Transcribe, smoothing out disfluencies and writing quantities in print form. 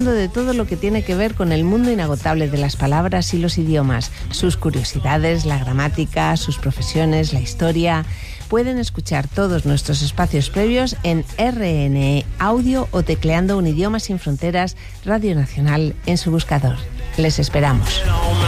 hablando de todo lo que tiene que ver con el mundo inagotable de las palabras y los idiomas, sus curiosidades, la gramática, sus profesiones, la historia. Pueden escuchar todos nuestros espacios previos en RNE Audio o tecleando Un Idioma Sin Fronteras Radio Nacional en su buscador. Les esperamos.